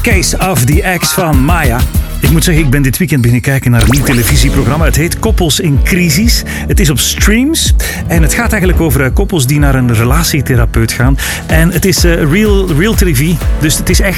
Case of the Ex van Maya. Ik moet zeggen, ik ben dit weekend beginnen kijken naar een nieuw televisieprogramma. Het heet Koppels in Crisis. Het is op Streams. En het gaat eigenlijk over koppels die naar een relatietherapeut gaan. En het is real televisie. Dus het is echt